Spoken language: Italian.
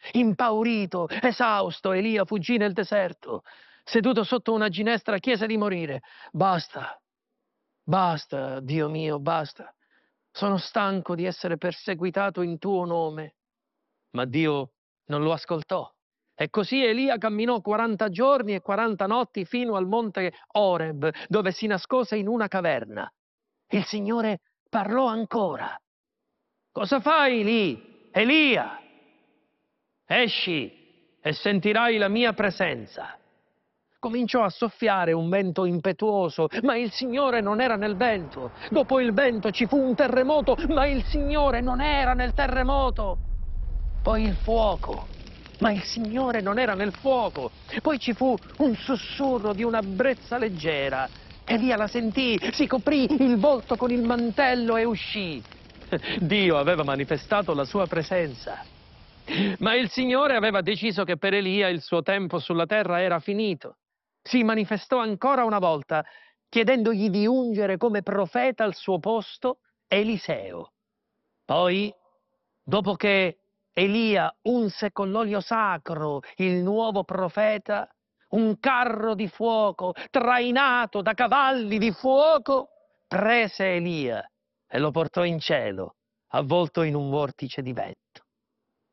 Impaurito, esausto, Elia fuggì nel deserto. Seduto sotto una ginestra, chiese di morire. Basta, basta, Dio mio, basta. Sono stanco di essere perseguitato in tuo nome. Ma Dio non lo ascoltò. E così Elia camminò 40 giorni e 40 notti fino al monte Oreb, dove si nascose in una caverna. Il Signore parlò ancora. Cosa fai lì, Elia? Esci e sentirai la mia presenza. Cominciò a soffiare un vento impetuoso, ma il Signore non era nel vento. Dopo il vento ci fu un terremoto, ma il Signore non era nel terremoto. Poi il fuoco, ma il Signore non era nel fuoco. Poi ci fu un sussurro di una brezza leggera. Elia la sentì, si coprì il volto con il mantello e uscì. Dio aveva manifestato la sua presenza. Ma il Signore aveva deciso che per Elia il suo tempo sulla terra era finito. Si manifestò ancora una volta, chiedendogli di ungere come profeta al suo posto Eliseo. Poi, dopo che Elia unse con l'olio sacro il nuovo profeta, un carro di fuoco trainato da cavalli di fuoco prese Elia e lo portò in cielo, avvolto in un vortice di vento.